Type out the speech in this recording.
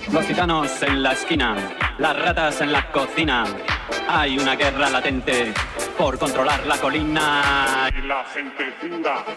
Los gitanos en la esquina, las ratas en la cocina. Hay una guerra latente por controlar la colina. Y la gente dura.